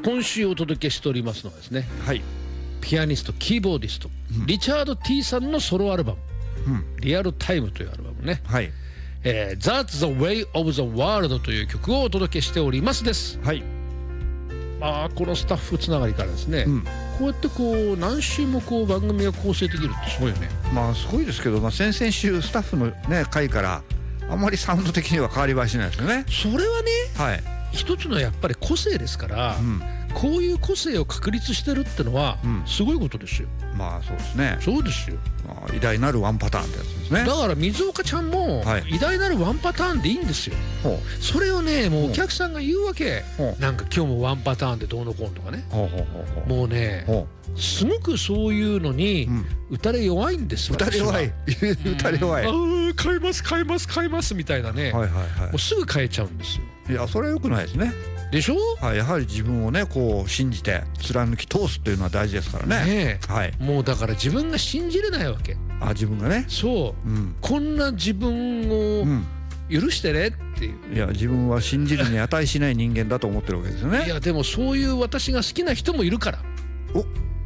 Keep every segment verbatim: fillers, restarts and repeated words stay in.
今週お届けしておりますのはですね、 はい、 ピアニストキーボーディスト、うん、リチャード T さんのソロアルバム、うん、リアルタイムというアルバムね、はい、えー、That's the Way of the World という曲をお届けしておりますです。はい、まあこのスタッフつながりからですね、うん、こうやってこう何週もこう番組が構成できるってすごいよね。 まあすごいですけど、まあ、先々週スタッフのね回からあんまりサウンド的には変わりはしないですよね。 それはね、はい、一つのやっぱり個性ですから、うん、こういう個性を確立してるってのはすごいことですよ、 うん、まあそうですね。 そうですよ、 まあ、偉大なるワンパターンってやつですね。 だから水岡ちゃんも偉大なるワンパターンでいいんですよ、はい、それをねもうお客さんが言うわけ、なんか今日もワンパターンでどうのこうのとかね、もうねすごくそういうのに打たれ弱いんですよ。 打たれ弱い打たれ弱い、 ああ買います買います買いますみたいなね、もうすぐ買えちゃうんですよ。 いやそれは良くないですね。 でしょ、 はい、やはり自分をねこう信じて貫き通すっていうのは大事ですからね。ね、はい、 もうだから自分が信じれないわけ。 あ、自分がね、 そう、うん、こんな自分を許してねっていう、 うん、いや自分は信じるに値しない人間だと思ってるわけですよね。 いやでもそういう私が好きな人もいるから。お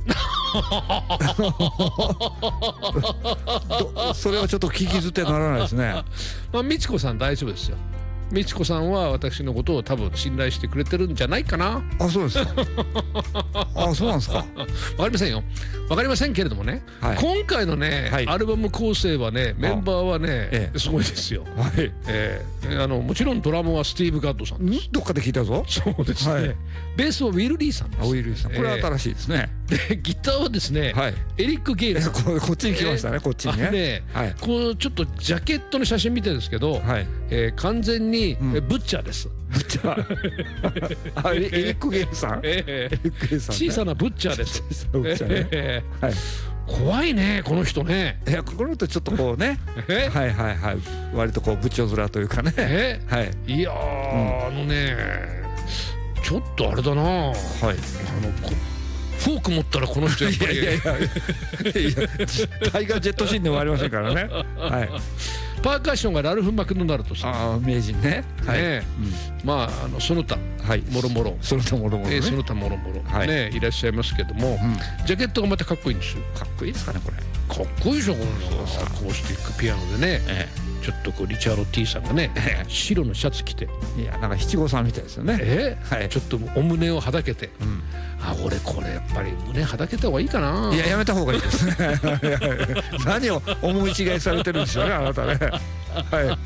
それはちょっと聞き捨てならないですね。 まあ美智子さん大丈夫ですよ。美智子さんは私のことを多分信頼してくれてるんじゃないかな。 あ、そうですか。あ、そうなんですか。 わかりませんよ。わかりませんけれどもね、はい、今回のね、はい、アルバム構成はね、メンバーはね、ええ、すごいですよ。はい、えー、あのもちろんドラムはスティーブ・ガッドさんです。 どっかで聞いたぞ。 そうですね、はい、ベースはウィル・リーさんです。 あ、ウィル・リーさん、これは新しいですね。 でギターはですね、はい、エリック・ゲイルさん。 こ, こっちに来ましたね、えー、こっちにね。ね、はい、こうちょっとジャケットの写真見てるんですけど、はい、えー、完全に、うん、ブッチャーです。 ブッチャーあ、エリック・ゲイルさん、えー、エリック・ゲイルさん、ね、 小さなブッチャーです。 小さなブッチャーね、えー、はい、 怖いねこの人ね。 いやこの人ちょっとこうねはいはいはい、割とこう部長面というかね、え、 はい、いやー、うん、あのねちょっとあれだな、はい、あのこフォーク持ったらこの人やっぱりいやいやいやタイガージェットシーンでもありませんからね。はい、 パーカッションがラルフ・マクドナルドさん。 ああ、名人ね。はい、ね、 うん、まああのその他、はい、もろもろその他もろもろね、 その他もろもろねいらっしゃいますけども、うん、ジャケットがまたかっこいいんですよ。 かっこいいですかねこれ。 かっこいいでしょこのアコースティックピアノでね、ええ、ちょっとこうリチャード T さんがね、ええ、白のシャツ着て、 いやなんか七五三みたいですよね。 ええ、はい、ちょっとお胸をはだけて、うん、あ、俺これやっぱり胸はだけた方がいいかな。 いややめた方がいいですね。何を思い違いされてるんでしょうねあなたね。はい、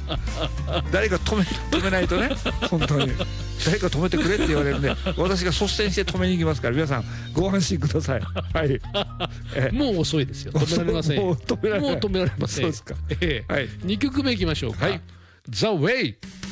誰か止め止めないとね、本当に誰か止めてくれって言われるんで、私が率先して止めに行きますから皆さんご安心ください。はい、 えもう遅いですよ。止められません。もう止められません。 そうですか。 えー、はい、にきょくめいきましょうか。はい、The Way。